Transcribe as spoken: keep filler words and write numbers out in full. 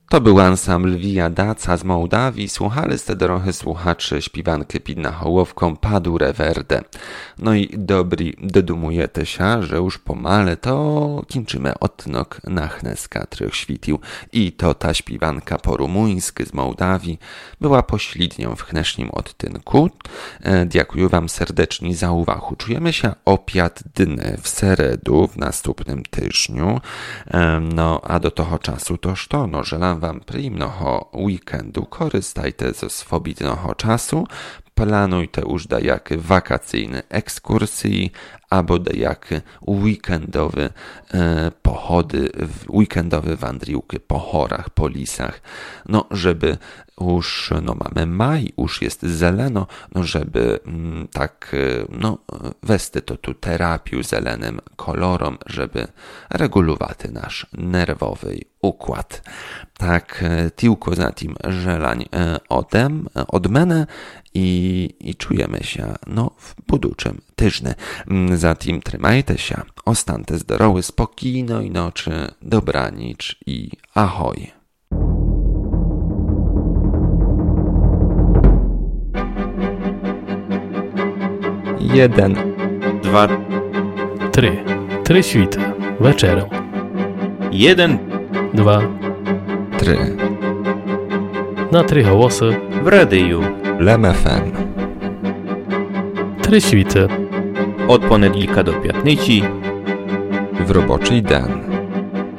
To był ansambl Via Daca z Mołdawii. Słuchali ste dorohy słuchacze śpiewanki pід nahołowką Padure Verde. No i dobry dodumujete się, że już pomale to kończymy odnok na Chneska Trzech Świtił. I to ta śpiewanka po rumuńsku z Mołdawii była pośrednią w chnesznim odtynku. E, dziękuję wam serdecznie za uwagę. Czujemy się opiat dny w seredu w następnym tygodniu. E, no a do toho czasu to szto, no żelam wam przyjemnego weekendu, korzystajcie ze swobodnego czasu, planujcie już dajakie wakacyjne ekskursje, albo dajakie weekendowe e, pochody, weekendowe wandriłki po horach, po lisach, no żeby już, no mamy maj, już jest zeleno, no żeby mm, tak, no westy to tu terapię zelenym kolorom, żeby regulować nasz nerwowy układ. Tak, tylko za tym żelań odem, od mnie i, i czujemy się, no, w buduczym tyżny. Zatem trzymajcie się, ostańcie zdrowy, spokojnej nocy, dobranic i ahoj. Jeden, dwa, Trzy. Trzy świty. Wieczerem. jeden, Dwa. Trzy. Na trzy głosy. w radiu. Lem F M. Trzy świty. Od poniedziałka do piątnicy. W roboczy den.